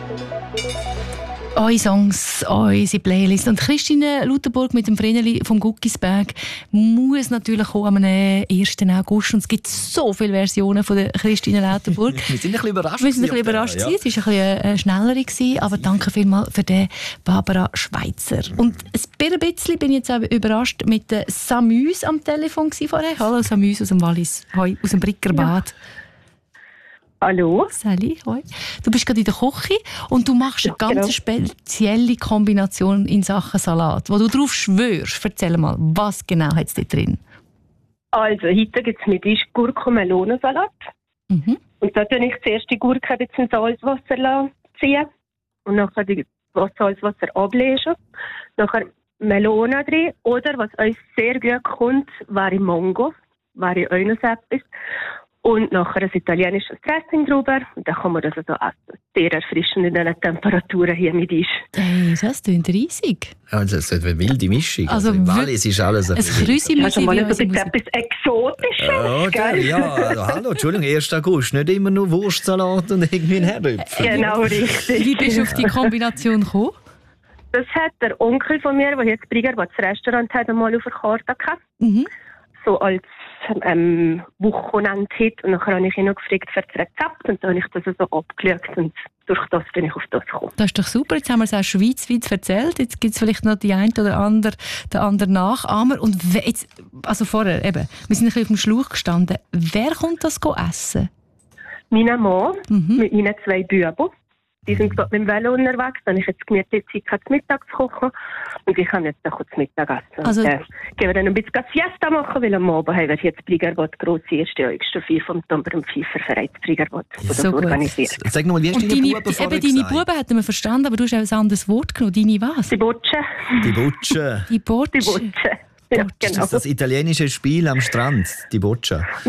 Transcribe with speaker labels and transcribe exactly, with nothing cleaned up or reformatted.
Speaker 1: Eure Songs, unsere Playlist. Und Christine Lautenburg mit dem Vreneli vom Guckisberg muss natürlich kommen am ersten August. Und es gibt so viele Versionen von der Christine Lautenburg.
Speaker 2: Wir sind ein bisschen überrascht.
Speaker 1: Wir sind ein bisschen überrascht. Ja. Es war ein bisschen schnellere gewesen, aber danke vielmals für den Barbara Schweitzer. Und ein bisschen bin ich jetzt auch überrascht mit der Samüs am Telefon vorher. Hallo Samüs aus dem Wallis, hoi, aus dem Brickerbad. Ja.
Speaker 3: Hallo.
Speaker 1: Sally, hoi. Du bist gerade in der Küche und du machst eine ganz genau. spezielle Kombination in Sachen Salat, wo du drauf schwörst. Erzähl mal, was genau hat es da drin?
Speaker 3: Also, heute gibt es mit Gurke-Melonensalat. Mhm. Und da tue ich zuerst die Gurke ein bisschen ins Salzwasser ziehen und nachher das Salzwasser ablesen. Nachher Melonen drin. Oder, was uns sehr gut kommt, wäre Mango. Wäre auch noch etwas. Und nachher ein italienisches Dressing drüber. Und dann kann man das also essen. Sehr erfrischend in diesen Temperaturen hier mit ist.
Speaker 1: Hey, das klingt riesig.
Speaker 2: Also, das ist eine wilde Mischung.
Speaker 1: Also,
Speaker 2: also im Wallis ist alles ein
Speaker 1: Krüsi.
Speaker 3: Also mal etwas Exotisches.
Speaker 2: Oder? Ja, also, hallo, Entschuldigung, ersten August. Nicht immer nur Wurstsalat und irgendwie ein Herdöpfel.
Speaker 3: Genau, richtig.
Speaker 1: Wie bist du auf die Kombination gekommen?
Speaker 3: Das hat der Onkel von mir, der jetzt Briggerbad das Restaurant hat, einmal auf der Karte gehabt. Mhm. So als ähm, Wochenende-Hit. Und dann habe ich ihn noch gefragt für das Rezept. Und dann habe ich das so abgeschaut. Und durch das bin ich auf das gekommen.
Speaker 1: Das ist doch super. Jetzt haben wir es auch schweizweit erzählt. Jetzt gibt es vielleicht noch die eine oder andere, den anderen Nachahmer. Und jetzt, also vorher eben, wir sind ein bisschen auf dem Schlauch gestanden. Wer kommt das essen?
Speaker 3: Mein Mann mhm. mit meinen zwei Buben. Die sind gerade mit dem Velo unterwegs. Dann habe ich jetzt gemütlich Zeit gehabt, zum Mittag zu kochen. Und ich kann jetzt auch zum Mittag essen.
Speaker 1: Also,
Speaker 3: äh, gehen wir dann ein bisschen Siesta machen, weil am Abend haben wir jetzt Briggerbad grosse erste August vom Tomber und Pfeiferverein Briggerbad
Speaker 1: so
Speaker 3: organisiert.
Speaker 2: Sag nochmal, wie hast du deine Buben vorher
Speaker 1: Eben, deine Buben hätten wir verstanden, aber du hast auch ein anderes Wort genommen. Deine was?
Speaker 3: Die Bocce.
Speaker 2: Die Bocce.
Speaker 1: Die Bocce.
Speaker 3: Die Bocce. Ja, genau.
Speaker 2: Das ist das italienische Spiel am Strand, die Boccia.